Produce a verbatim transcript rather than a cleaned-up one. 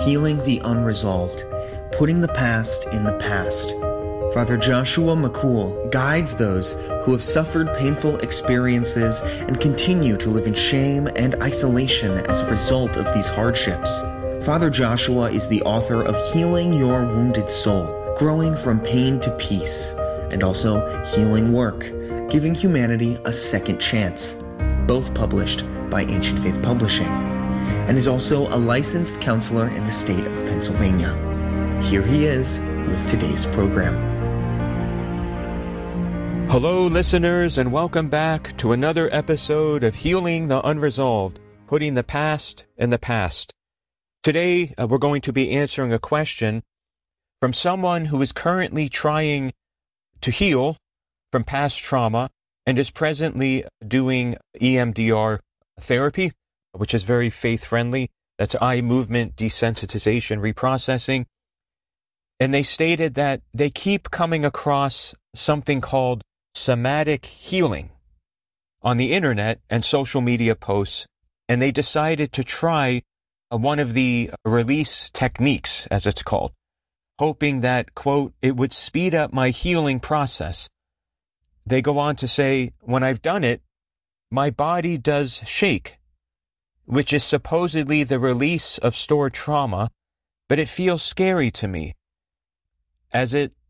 Healing the Unresolved, Putting the Past in the Past. Father Joshua McCool guides those who have suffered painful experiences and continue to live in shame and isolation as a result of these hardships. Father Joshua is the author of Healing Your Wounded Soul, Growing from Pain to Peace, and also Healing Work, Giving Humanity a Second Chance, both published by Ancient Faith Publishing, and is also a licensed counselor in the state of Pennsylvania. Here he is with today's program. Hello, listeners, and welcome back to another episode of Healing the Unresolved, Putting the Past in the Past. Today, uh, we're going to be answering a question from someone who is currently trying to heal from past trauma and is presently doing E M D R therapy, which is very faith-friendly. That's eye movement desensitization reprocessing. And they stated that they keep coming across something called somatic healing on the internet and social media posts, and they decided to try uh, one of the release techniques, as it's called, hoping that, quote, it would speed up my healing process. They go on to say, when I've done it, my body does shake, which is supposedly the release of stored trauma, but it feels scary to me, as it